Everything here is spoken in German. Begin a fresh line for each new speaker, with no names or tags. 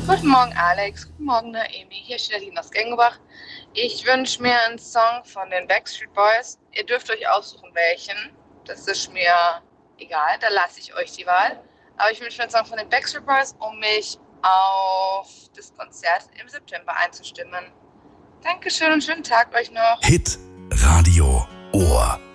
Guten Morgen, Alex. Guten Morgen, Naomi. Hier ist Nadine aus Gengebach. Ich wünsche mir einen Song von den Backstreet Boys. Ihr dürft euch aussuchen, welchen. Das ist mir egal, da lasse ich euch die Wahl. Aber ich wünsche mir einen Song von den Backstreet Boys, um mich auf das Konzert im September einzustimmen. Dankeschön und schönen Tag euch noch.
Hit Radio Ohr.